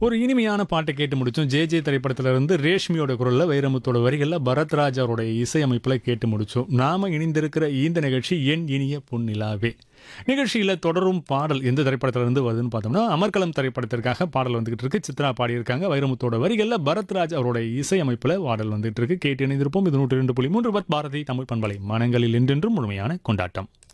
ஒரு இனிமையான பாட்டை கேட்டு முடிச்சோம். ஜே திரைப்படத்துல இருந்து ரேஷ்மியோட குரல்ல, வைரமுத்தோட வரிகள்ல, பரத்ராஜ் அவருடைய இசையமைப்புல கேட்டு முடிச்சோம். நாம இணைந்திருக்கிற இந்த நிகழ்ச்சி என் இனிய பொன்னிலாவே. நிகழ்ச்சியில தொடரும் பாடல் எந்த திரைப்படத்துல இருந்து வருதுன்னு பார்த்தோம்னா, அமர்கலம் திரைப்படத்திற்காக பாடல் வந்துகிட்டு இருக்கு. சித்ரா பாடியிருக்காங்க. வைரமுத்தோட வரிகள்ல, பரத்ராஜ் அவருடைய இசையமைப்புல பாடல் வந்துட்டு இருக்கு. கேட்டு இணைந்திருப்போம். இது 102.3 பாரதி தமிழ் பண்பலை, மனங்களில் என்றென்றும் முழுமையான கொண்டாட்டம்.